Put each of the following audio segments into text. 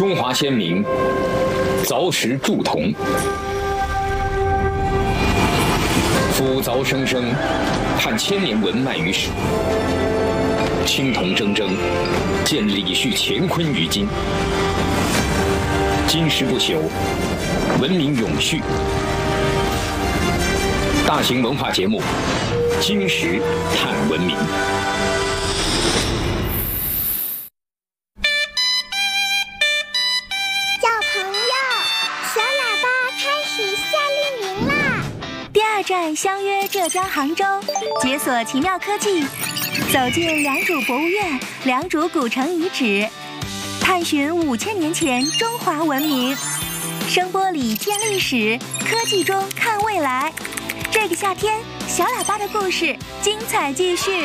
中华先民凿石铸铜，夫凿生生，盼千年文脉于史。青铜铮铮，见李旭乾坤于今。金石不朽，文明永续。大型文化节目《金石探文明》。 小朋友，小喇叭开始夏令营啦！ 第2站相约浙江杭州，解锁奇妙科技，走进良渚博物院、良渚古城遗址，探寻5000年前中华文明。声波里见历史，科技中看未来。这个夏天，小喇叭的故事精彩继续。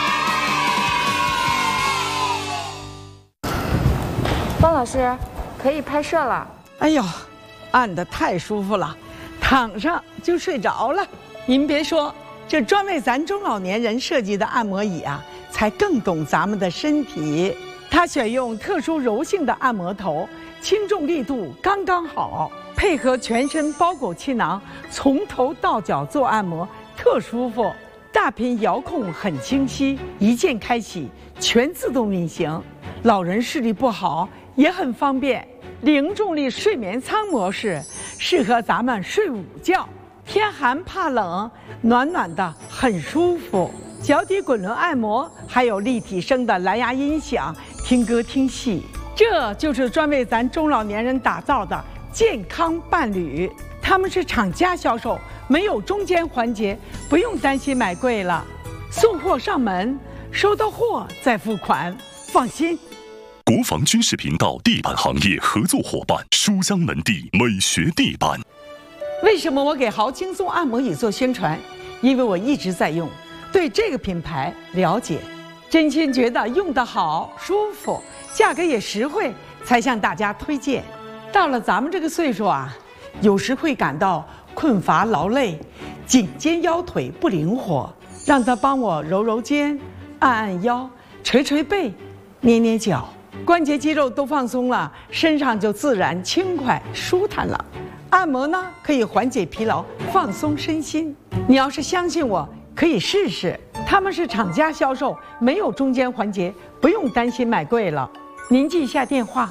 方老师，可以拍摄了。 哎呦，按得太舒服了，躺上就睡着了。您别说，这专为咱中老年人设计的按摩椅啊，才更懂咱们的身体。它选用特殊柔性的按摩头，轻重力度刚刚好，配合全身包裹气囊，从头到脚做按摩特舒服。大屏遥控很清晰，一键开启，全自动运行。老人视力不好也很方便。零重力睡眠舱模式适合咱们睡午觉，天寒怕冷，暖暖的很舒服。脚底滚轮按摩，还有立体声的蓝牙音响，听歌听戏。这就是专为咱中老年人打造的健康伴侣。他们是厂家销售，没有中间环节，不用担心买贵了。送货上门，收到货再付款，放心。 国防军事频道地板行业合作伙伴书香门第美学地板。 为什么我给豪轻松按摩椅做宣传？因为我一直在用，对这个品牌了解，真心觉得用得好舒服，价格也实惠，才向大家推荐。到了咱们这个岁数啊，有时会感到困乏劳累，颈肩腰腿不灵活，让他帮我揉揉肩，按按腰，捶捶背，捏捏脚，关节肌肉都放松了，身上就自然轻快舒坦了。按摩呢，可以缓解疲劳，放松身心。你要是相信我，可以试试。他们是厂家销售，没有中间环节，不用担心买贵了。您记一下电话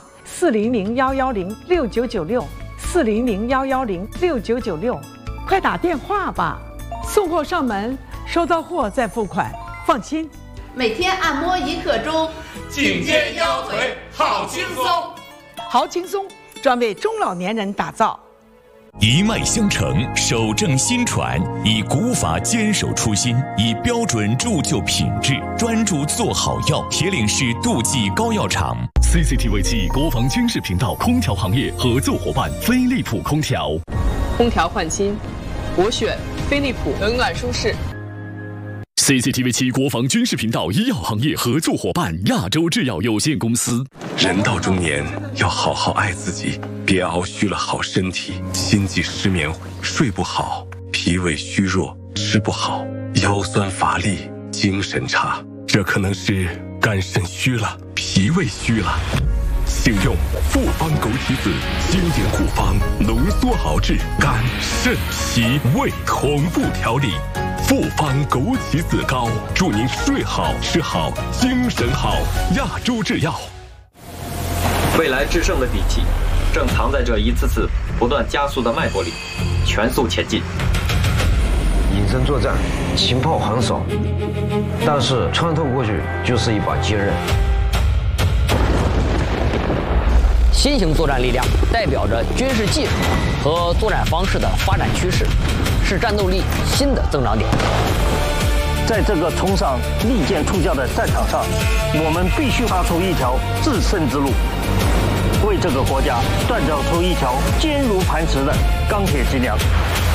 ：400-110-6996，400-110-6996，快打电话吧。送货上门，收到货再付款，放心。 每天按摩1刻钟， 颈肩腰腿好轻松。 好轻松，专为中老年人打造。 一脉相承，守正心传，以古法坚守初心，以标准铸就品质，专注做好药。铁岭市杜记膏药厂 CCTV 7国防军事频道空调行业合作伙伴飞利浦空调。 空调换新，我选飞利浦，冷暖舒适。 CCTV 7国防军事频道医药行业合作伙伴亚洲制药有限公司。 人到中年要好好爱自己，别熬虚了好身体，心悸失眠，睡不好，脾胃虚弱，吃不好，腰酸乏力，精神差，这可能是肝肾虚了，脾胃虚了。请用复方枸杞子经典护方，浓缩熬制肝肾脾胃同步调理。复方枸杞子膏，祝您睡好吃好精神好。亚洲制药。 未来制胜的底气，正藏在这一次次不断加速的脉搏里，全速前进。 隐身作战，情报很少，但是穿透过去就是一把坚刃。 新型作战力量代表着军事技术和作战方式的发展趋势，是战斗力新的增长点。 在这个冲上利剑出鞘的战场上，我们必须踏出一条制胜之路，为这个国家锻造出一条坚如磐石的钢铁脊梁。